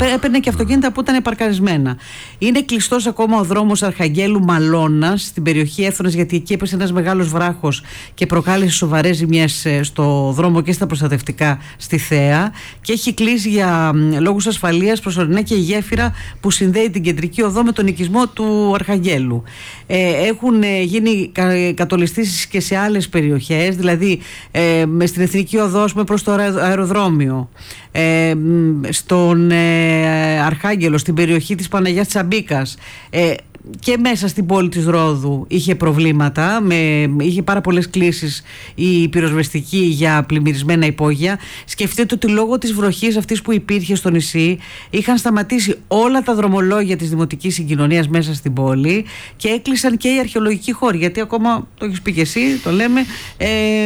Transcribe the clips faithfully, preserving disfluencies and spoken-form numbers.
έπαιρνε και αυτοκίνητα που ήταν παρκαρισμένα. Είναι κλειστός ακόμα ο δρόμος Αρχαγγέλου Μαλώνας στην περιοχή Εύθωνας, γιατί εκεί έπεσε ένας μεγάλος βράχος και προκάλεσε σοβαρές ζημιές στο δρόμο και στα προστατευτικά στη Θέα. Και έχει κλείσει για λόγους ασφαλείας προσωρινά και η γέφυρα που συνδέει την κεντρική οδό με τον οικισμό του Αρχαγγέλου. Ε, έχουν γίνει κα, κατολιστήσεις και σε άλλες περιοχές, δηλαδή ε, στην Εθνική Οδό προς το αεροδρόμιο, ε, στον ε, Αρχάγγελο, στην περιοχή της Παναγιάς Τσαμπίκας, ε, και μέσα στην πόλη της Ρόδου είχε προβλήματα, με, είχε πάρα πολλές κλήσεις η πυροσβεστική για πλημμυρισμένα υπόγεια. Σκεφτείτε ότι λόγω της βροχής αυτής που υπήρχε στο νησί είχαν σταματήσει όλα τα δρομολόγια της δημοτικής συγκοινωνίας μέσα στην πόλη και έκλεισαν και οι αρχαιολογικοί χώροι, γιατί ακόμα, το έχεις πει και εσύ, το λέμε, ε,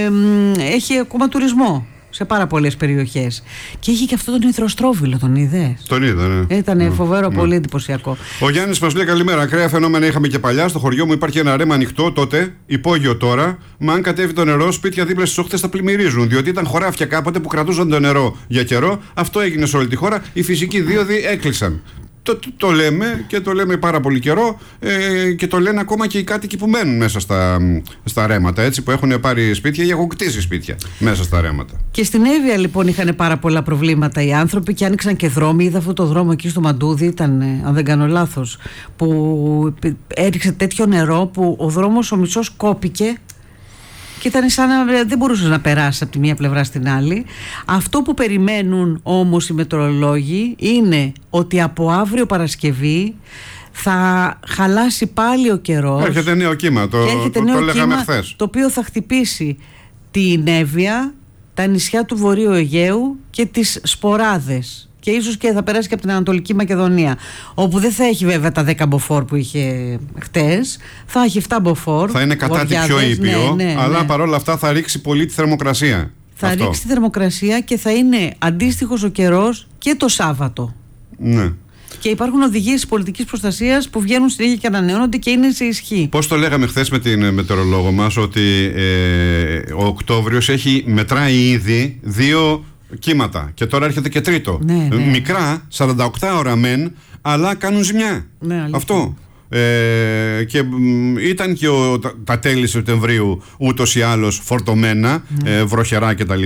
έχει ακόμα τουρισμό σε πάρα πολλές περιοχές. Και είχε και αυτό τον υδροστρόβιλο, τον είδες? Τον είδα, ναι. Ήταν mm. φοβερό, mm. πολύ mm. εντυπωσιακό. Ο Γιάννης μας λέει καλημέρα. Ακραία φαινόμενα είχαμε και παλιά. Στο χωριό μου υπάρχει ένα ρέμα ανοιχτό τότε, υπόγειο τώρα. Μα αν κατέβει το νερό, σπίτια δίπλα στις όχθες θα πλημμυρίζουν. Διότι ήταν χωράφια κάποτε που κρατούσαν το νερό για καιρό. Αυτό έγινε σε όλη τη χώρα. Οι φυσικοί δίωδοι έκλεισαν. Το, το, το λέμε και το λέμε πάρα πολύ καιρό, ε, και το λένε ακόμα και οι κάτοικοι που μένουν μέσα στα, στα ρέματα, έτσι, που έχουν πάρει σπίτια ή έχουν κτίσει σπίτια μέσα στα ρέματα. Και στην Εύβοια λοιπόν είχαν πάρα πολλά προβλήματα οι άνθρωποι και άνοιξαν και δρόμοι. Είδα αυτό το δρόμο εκεί στο Μαντούδι, ήταν, αν δεν κάνω λάθος, που έριξε τέτοιο νερό που ο δρόμος ο μισός κόπηκε. Και ήταν σαν να δεν μπορούσε να περάσει από τη μία πλευρά στην άλλη. Αυτό που περιμένουν όμως οι μετεωρολόγοι είναι ότι από αύριο Παρασκευή θα χαλάσει πάλι ο καιρός. Έρχεται νέο κύμα, το, έρχεται το, νέο το λέγαμε κύμα, χθες. Το οποίο θα χτυπήσει την Εύβοια, τα νησιά του Βορείου Αιγαίου και τις Σποράδες. Και ίσως και θα περάσει και από την Ανατολική Μακεδονία, όπου δεν θα έχει βέβαια τα δέκα μποφόρ που είχε χτες, θα έχει επτά μποφόρ. Θα είναι κατά τη πιο ήπιο, ναι, ναι, αλλά ναι. παρόλα αυτά θα ρίξει πολύ τη θερμοκρασία. Θα αυτό. ρίξει τη θερμοκρασία και θα είναι αντίστοιχος ο καιρός και το Σάββατο. Ναι. Και υπάρχουν οδηγίες πολιτικής προστασίας που βγαίνουν συνέχεια και ανανεώνονται και είναι σε ισχύ. Πώς το λέγαμε χθες με την μετεωρολόγο μας, ότι ε, ο Οκτώβριος έχει μετράει ήδη δύο κύματα και τώρα έρχεται και τρίτο. Ναι, ναι. Μικρά, σαράντα οκτώ ώρα μεν, αλλά κάνουν ζημιά. Ναι, αυτό. Ε, και μ, ήταν και ο, τα, τα τέλη Σεπτεμβρίου ούτως ή άλλως φορτωμένα, ναι. ε, βροχερά κτλ.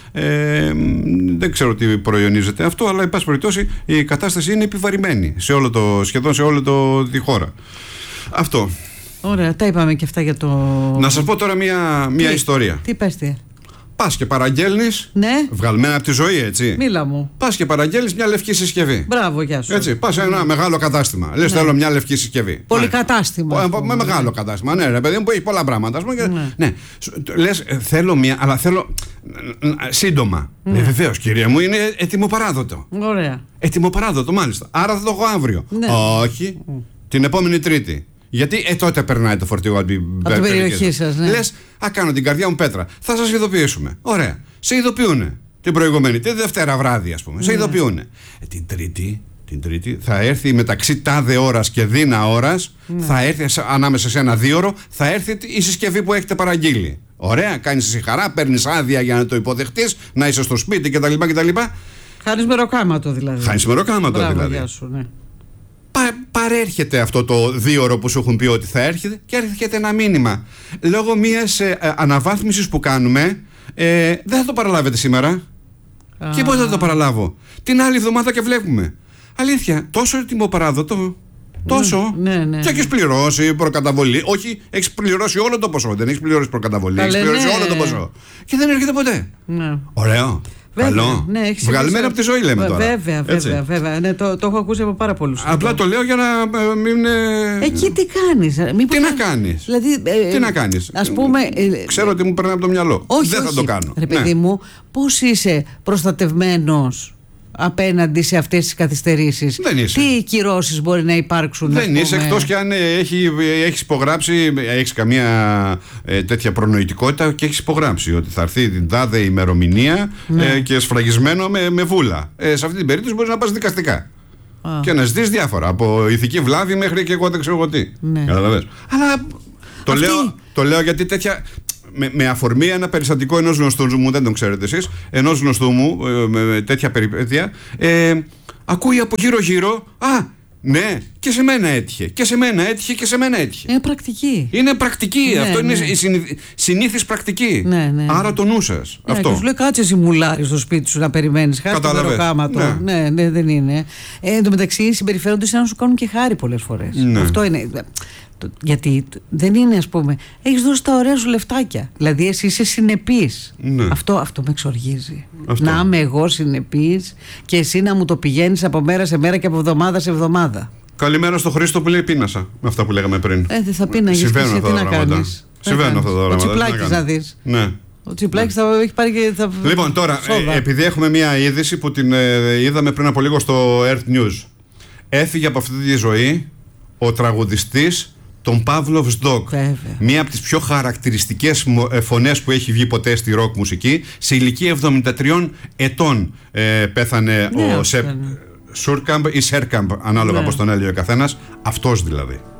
Ε, δεν ξέρω τι προϊονίζεται αυτό, αλλά εν πάση περιπτώσει η κατάσταση είναι επιβαρημένη σε όλο το, σχεδόν σε όλη το, τη χώρα. Αυτό. Ωραία, τα είπαμε και αυτά για το... Να σας πω τώρα μια, μια τι, ιστορία. Τι πες τι? Πας και παραγγέλνεις, ναι. βγαλμένα από τη ζωή, έτσι. Μίλα μου. Πας και παραγγέλνεις μια λευκή συσκευή. Μπράβο, γεια σου. Έτσι, πας σε ένα μεγάλο κατάστημα. Λες, ναι. θέλω μια λευκή συσκευή. Πολυκατάστημα. Ναι. Με μεγάλο ναι. κατάστημα. Ναι, ρε παιδί μου, που έχει πολλά πράγματα. Ναι. ναι. ναι. Λες, θέλω μια, αλλά θέλω σύντομα. Ναι. Ε, βεβαίως, κυρία μου, είναι ετοιμοπαράδοτο. Ωραία. Ετοιμοπαράδοτο, μάλιστα. Άρα θα το έχω αύριο. Ναι. Όχι. Mm. Την επόμενη Τρίτη. Γιατί ε, τότε περνάει το φορτηγό από την, από την περιοχή σας. Ναι. Λες, α, κάνω την καρδιά μου πέτρα. Θα σας ειδοποιήσουμε. Ωραία. Σε ειδοποιούνε την προηγούμενη, τη Δευτέρα βράδυ, ας πούμε. Ναι. Σε ειδοποιούνε. Ε, την Τρίτη, την Τρίτη θα έρθει μεταξύ τάδε ώρας και δίνα ώρας, ναι. θα έρθει ανάμεσα σε ένα δίωρο, θα έρθει η συσκευή που έχετε παραγγείλει. Ωραία. Κάνεις εσύ χαρά, παίρνεις άδεια για να το υποδεχτείς, να είσαι στο σπίτι κτλ. κτλ. Χάνεις μεροκάματο δηλαδή. Χάνεις μεροκάματο δηλαδή. Γεια σου, ναι. Πα, παρέρχεται αυτό το δίωρο που σου έχουν πει ότι θα έρχεται και έρχεται ένα μήνυμα. Λόγω μιας ε, ε, αναβάθμισης που κάνουμε, ε, δεν θα το παραλάβετε σήμερα. Α. Και πότε θα το παραλάβω? Την άλλη εβδομάδα και βλέπουμε. Αλήθεια, τόσο ετοιμοπαράδοτο. Τόσο. Ναι, ναι, ναι. Και έχεις πληρώσει προκαταβολή. Όχι, έχεις πληρώσει όλο το ποσό. Δεν έχεις πληρώσει προκαταβολή. Έχεις πληρώσει ναι. όλο το ποσό. Και δεν έρχεται ποτέ. Ναι. Ωραίο. Βέβαια, καλό. Ναι, βγαλμένο από τη ζωή λέμε τώρα. Βέβαια, βέβαια. βέβαια. Ναι, το, το έχω ακούσει από πάρα πολλούς. Απλά το λέω για να μην. Εκεί τι κάνεις? Τι να κάνεις? Δηλαδή, ε, τι να κάνεις? Ας πούμε. Ε, Ξέρω ότι μου περνάει από το μυαλό. Όχι, δεν όχι, θα το κάνω. Ρε παιδί ναι. μου, πώς είσαι προστατευμένος απέναντι σε αυτές τις καθυστερήσεις? Δεν είσαι. Τι κυρώσεις μπορεί να υπάρξουν? Δεν είσαι, εκτός και αν έχει, έχεις υπογράψει, έχεις καμία ε, τέτοια προνοητικότητα και έχεις υπογράψει ότι θα έρθει την τάδε ημερομηνία ναι. ε, και σφραγισμένο με, με βούλα. Ε, σε αυτή την περίπτωση μπορείς να πας δικαστικά. Α. Και να ζητήσεις διάφορα. Από ηθική βλάβη μέχρι και εγώ δεν ξέρω εγώ τι. Ναι. Καταλαβαίνεις. Αλλά το, Αυτή... λέω, το λέω γιατί τέτοια. Με, με αφορμή ένα περιστατικό ενός γνωστού μου, δεν τον ξέρετε εσείς, ενός γνωστού μου με, με τέτοια περιπέτεια, ε, ακούει από γύρω-γύρω. Α, ναι, και σε μένα έτυχε. Και σε μένα έτυχε και σε μένα έτυχε. Είναι πρακτική. Είναι πρακτική. Ναι, αυτό ναι. είναι η συνήθις πρακτική. Ναι, ναι. Άρα το νου σας. Ναι, αυτό. και σου λέει κάτσε εσύ μουλάρι στο σπίτι σου να περιμένεις. Χάσει το μεροκάματο. Ναι. Ναι, ναι, δεν είναι. Ε, εν τω μεταξύ συμπεριφέρονται σαν να σου κάνουν και χάρη πολλές φορές. Ναι. Αυτό είναι. Γιατί δεν είναι, ας πούμε, έχεις δώσει τα ωραία σου λεφτάκια. Δηλαδή εσύ είσαι συνεπής. Ναι. Αυτό, αυτό με εξοργίζει. Αυτό. Να είμαι εγώ συνεπής και εσύ να μου το πηγαίνεις από μέρα σε μέρα και από εβδομάδα σε εβδομάδα. Καλημέρα στο Χρήστο που λέει πείνασα. Με αυτά που λέγαμε πριν. Ε, δεν θα πίναγες. Συμβαίνουν αυτά τι τα να πράγματα. κάνεις. Συμβαίνουν αυτά τα πράγματα. Ο Τσιπλάκης να δεις. Ναι. Ο Τσιπλάκης θα έχει πάρει και θα... Λοιπόν, τώρα, ε, επειδή έχουμε μια είδηση που την ε, είδαμε πριν από λίγο στο Earth News. Έφυγε από αυτή τη ζωή ο τραγουδιστής τον Pavlov's Dog. Βέβαια. Μία από τις πιο χαρακτηριστικές φωνές που έχει βγει ποτέ στη ροκ μουσική. Σε ηλικία εβδομήντα τριών ετών ε, πέθανε ναι, ο Σεπ Σούρκαμπ ή Σέρκαμπ, ανάλογα ναι. πώς τον έλεγε ο καθένας. Αυτός δηλαδή.